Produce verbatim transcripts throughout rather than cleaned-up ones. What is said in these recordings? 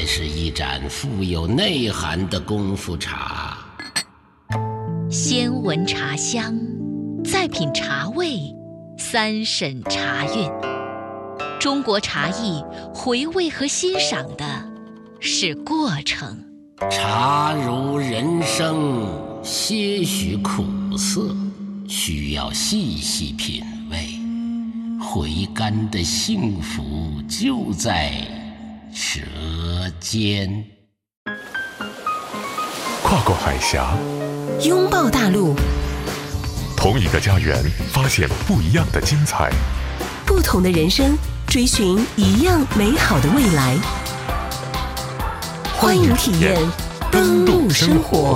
是一盏富有内涵的功夫茶。 先闻茶香，再品茶味，三审茶韵。中国茶艺回味和欣赏的是过程。 茶如人生，些许苦涩，需要细细品味。回甘的幸福就在舌尖。 跨过海峡， 拥抱大陆， 同一个家园，发现不一样的精彩。 不同的人生，追寻一样美好的未来。欢迎体验登陆生活。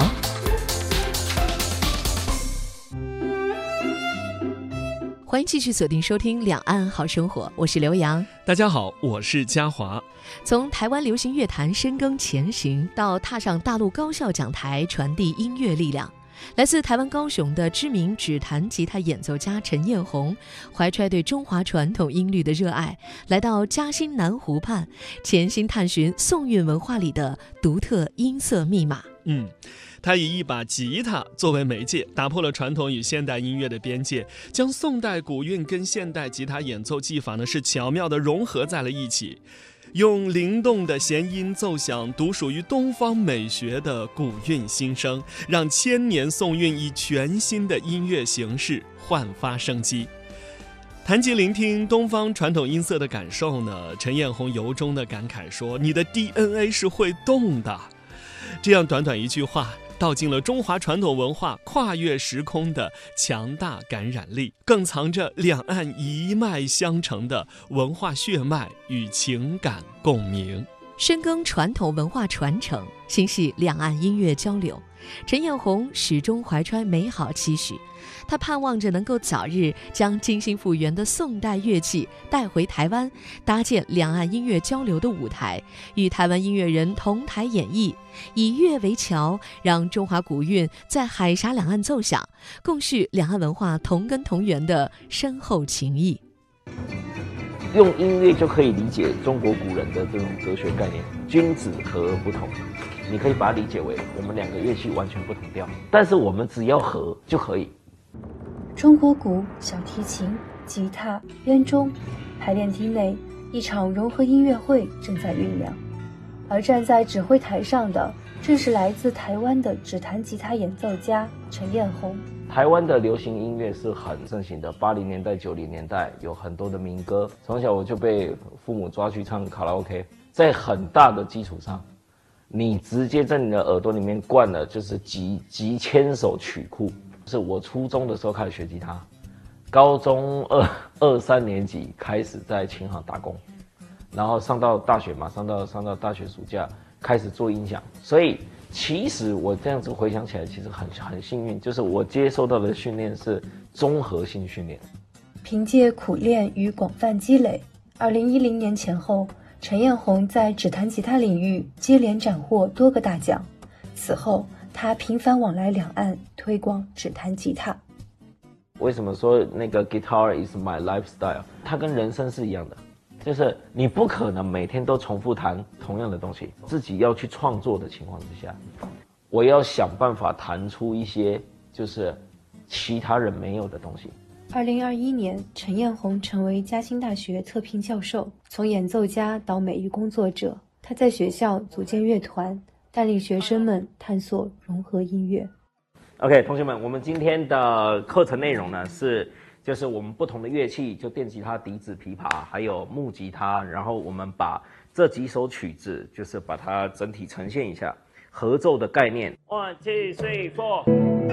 欢迎继续锁定收听《两岸好生活》，我是刘洋。 大家好，我是嘉华。 从台湾流行乐坛深耕前行，到踏上大陆高校讲台传递音乐力量，来自台湾高雄的知名指弹吉他演奏家陈彦宏，怀揣对中华传统音律的热爱，来到嘉兴南湖畔，潜心探寻宋韵文化里的独特音色密码。 嗯，他以一把吉他作为媒介，打破了传统与现代音乐的边界，将宋代古韵跟现代吉他演奏技法呢是巧妙地融合在了一起，用灵动的弦音奏响独属于东方美学的古韵新声，让千年宋韵以全新的音乐形式焕发生机。谈及聆听东方传统音色的感受呢，陈彦宏由衷地感慨说：“你的 D N A 是会动的。”这样短短一句话，道尽了中华传统文化跨越时空的强大感染力，更藏着两岸一脉相承的文化血脉与情感共鸣。 深耕传统文化传承，心系两岸音乐交流，陈彦宏始终怀揣美好期许。他盼望着能够早日将精心复原的宋代乐器带回台湾，搭建两岸音乐交流的舞台，与台湾音乐人同台演绎，以乐为桥，让中华古韵在海峡两岸奏响，共叙两岸文化同根同源的深厚情谊。 用音乐就可以理解中国古人的这种哲学概念，君子和而不同。你可以把它理解为我们两个乐器完全不同调，但是我们只要和就可以。 中国鼓、小提琴、吉他、编钟，排练厅内一场融合音乐会正在酝酿，而站在指挥台上的正是来自台湾的指弹吉他演奏家陈彦宏。 台湾的流行音乐是很盛行的，八零年代、九零年代有很多的民歌，从小我就被父母抓去唱卡拉 OK， 在很大的基础上，你直接在你的耳朵里面灌了就是几几千首曲库。是我初中的时候开始学吉他，高中二二三年级开始在琴行打工，然后上到大学嘛，上到上到大学暑假开始做音响，所以其实我这样子回想起来，其实很很幸运，就是我接受到的训练是综合性训练。 凭借苦练与广泛积累，二零一零年前后，陈彦宏在指弹吉他领域接连斩获多个大奖。此后，他频繁往来两岸，推广指弹吉他。 为什么说那个 guitar is my lifestyle？ 它跟人生是一样的，就是你不可能每天都重复弹同样的东西，自己要去创作的情况之下，我要想办法弹出一些就是其他人没有的东西。 二零二一年，陈彦宏成为嘉兴大学特聘教授，从演奏家到美育工作者，他在学校组建乐团，带领学生们探索融合音乐。 OK， 同学们，我们今天的课程内容呢是就是我们不同的乐器，就电吉他、笛子、琵琶还有木吉他，然后我们把这几首曲子就是把它整体呈现一下合奏的概念。 One two three four。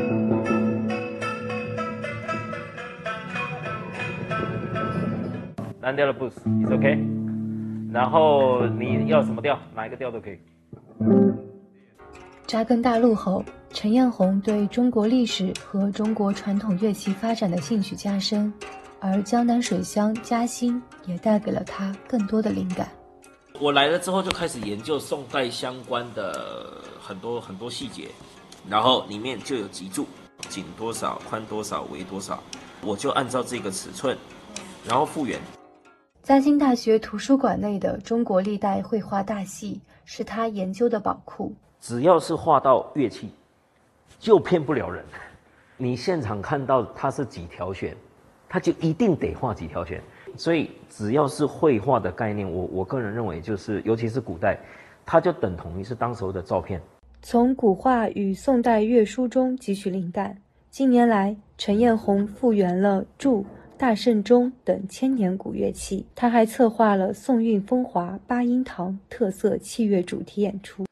单调的 blues is OK， 然后你要什么调，哪一个调都可以。 扎根大陆后，陈彦宏对中国历史和中国传统乐器发展的兴趣加深，而江南水乡嘉兴也带给了他更多的灵感。 我来了之后就开始研究宋代相关的很多很多细节，然后里面就有脊柱，颈多少、宽多少、围多少，我就按照这个尺寸，然后复原。 嘉兴大学图书馆内的中国历代绘画大系是他研究的宝库。 只要是画到乐器，就骗不了人。你现场看到它是几条弦，它就一定得画几条弦。所以只要是绘画的概念，我我个人认为就是，尤其是古代，它就等同于是当时候的照片。 从古画与宋代乐书中汲取灵感，近年来陈彦宏复原了柱、大圣钟等千年古乐器，他还策划了宋韵风华八音堂特色器乐主题演出。